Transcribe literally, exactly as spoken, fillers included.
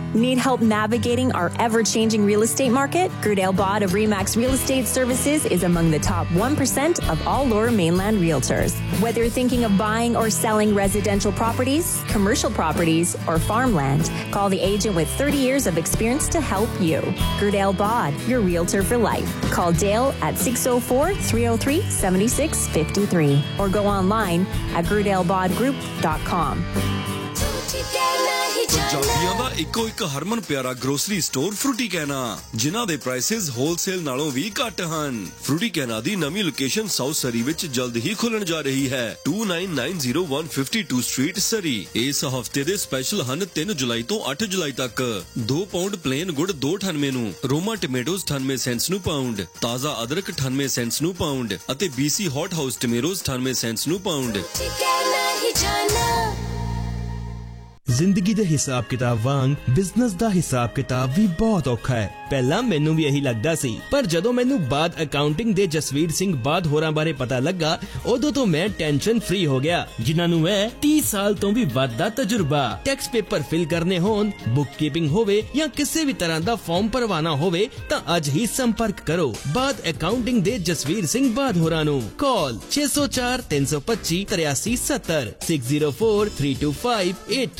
Need help navigating our ever-changing real estate market? Gerdale Bod of Remax Real Estate Services is among the top one percent of all Lower Mainland realtors. Whether you're thinking of buying or selling residential properties, commercial properties, or farmland, call the agent with thirty years of experience to help you. Gerdale Bod, your realtor for life. Call Dale at six oh four, three oh three, seven six five three or go online at gerdale bod group dot com. ਪੰਜਾਬੀਆਂ ਦਾ ਇੱਕੋ ਇੱਕ ਹਰਮਨ ਪਿਆਰਾ grocery store Frooti ਕੈਨਾ, ਜਿਨ੍ਹਾਂ ਦੇ prices wholesale ਨਾਲੋਂ ਵੀ ਘੱਟ ਹਨ। Frooti ਕੈਨਾ ਦੀ ਨਵੀਂ location south ਸਰੀ ਵਿੱਚ ਜਲਦ ਹੀ ਖੁੱਲਣ ਜਾ ਰਹੀ ਹੈ। two nine nine zero one five two street ਸਰੀ। ਇਸ ਹਫਤੇ ਦੇ ਸਪੈਸ਼ਲ ਹਨ ਤਿੰਨ ਜੁਲਾਈ ਤੋਂ ਅੱਠ ਜੁਲਾਈ ਤੱਕ। ਦੋ ਪਾਉਂਡ ਪਲੇਨ ਗੁੜ ਦੋ ਅਠਾਨਵੇਂ ਨੂੰ, ਰੋਮਾ ਟਮੇਟੋਜ਼ ਅਠਾਨਵੇਂ ਸੈਂਟਸ ਨੂੰ ਪਾਉਂਡ, ਤਾਜ਼ਾ ਅਦਰਕ ਅਠਾਨਵੇਂ ਸੈਂਟਸ ਨੂੰ ਪਾਉਂਡ ਅਤੇ ਬੀਸੀ ਹੌਟ ਹਾਊਸ ਟਮੇਟੋਜ਼ ਅਠਾਨਵੇਂ ਸੈਂਟਸ ਨੂੰ ਪਾਉਂਡ। ਜ਼ਿੰਦਗੀ ਦੇ ਹਿਸਾਬ ਕਿਤਾਬ ਵਾਂਗ ਬਿਜ਼ਨਸ ਦਾ ਹਿਸਾਬ ਕਿਤਾਬ ਵੀ ਬਹੁਤ ਔਖਾ ਹੈ। ਪਹਿਲਾਂ ਮੈਨੂੰ ਵੀ ਇਹੀ ਲੱਗਦਾ ਸੀ, ਪਰ ਜਦੋਂ ਮੈਨੂੰ ਬਾਦ ਅਕਾਊਂਟਿੰਗ ਦੇ ਜਸਵੀਰ ਸਿੰਘ ਬਾਦ ਹੋਰਾਂ ਬਾਰੇ ਪਤਾ ਲੱਗਾ, ਉਦੋਂ ਤੋਂ ਮੈਂ ਟੈਨਸ਼ਨ ਫ੍ਰੀ ਹੋ ਗਿਆ, ਜਿਨ੍ਹਾਂ ਨੂੰ ਹੈ ਤੀਹ ਸਾਲ ਤੋਂ ਵੀ ਵੱਧ ਦਾ ਤਜਰਬਾ। ਟੈਕਸ ਪੇਪਰ ਫਿਲ ਕਰਨੇ ਹੋਣ, ਬੁੱਕ ਕੀਪਿੰਗ ਹੋਵੇ ਜਾਂ ਕਿਸੇ ਵੀ ਤਰ੍ਹਾਂ ਦਾ ਫਾਰਮ ਭਰਵਾਣਾ ਹੋਵੇ ਤਾਂ ਅੱਜ ਹੀ ਸੰਪਰਕ ਕਰੋ ਬਾਦ ਅਕਾਊਂਟਿੰਗ ਦੇ ਜਸਵੀਰ ਸਿੰਘ ਬਾਦ ਹੋਰਾਂ ਨੂੰ। ਕਾਲ ਛੇ ਸੌ ਚਾਰ ਤਿੰਨ ਸੌ ਪੱਚੀ ਤਰਿਆਸੀ ਸੱਤਰ six zero four three two five eight